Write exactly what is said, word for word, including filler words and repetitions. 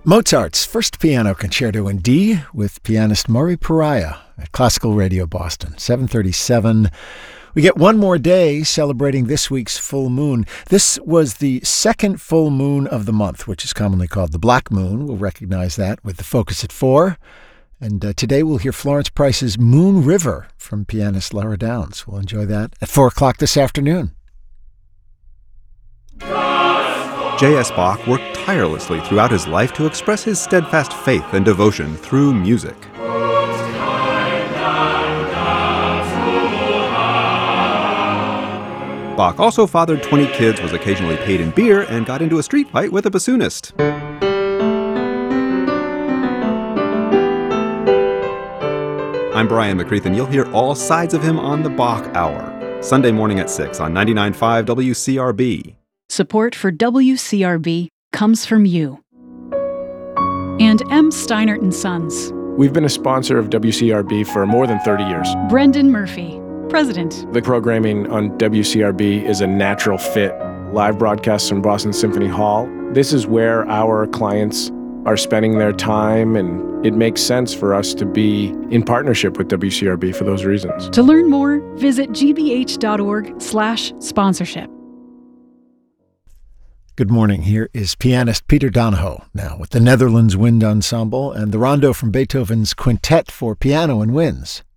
Mozart's First Piano Concerto in D with pianist Maury Pariah at Classical Radio Boston, seven thirty-seven. We get one more day celebrating this week's full moon. This was the second full moon of the month, which is commonly called the Black Moon. We'll recognize that with the focus at four. And uh, today we'll hear Florence Price's Moon River from pianist Laura Downs. We'll enjoy that at four o'clock this afternoon. J S. Bach worked tirelessly throughout his life to express his steadfast faith and devotion through music. Bach also fathered twenty kids, was occasionally paid in beer, and got into a street fight with a bassoonist. I'm Brian McCreath, and you'll hear all sides of him on the Bach Hour, Sunday morning at six on ninety-nine point five W C R B. Support for W C R B comes from you. And M. Steinert and Sons. We've been a sponsor of W C R B for more than thirty years. Brendan Murphy, President. The programming on W C R B is a natural fit. Live broadcasts from Boston Symphony Hall. This is where our clients are spending their time, and it makes sense for us to be in partnership with W C R B for those reasons. To learn more, visit g b h dot org slash sponsorship. Good morning. Here is pianist Peter Donahoe now with the Netherlands Wind Ensemble and the rondo from Beethoven's Quintet for Piano and Winds.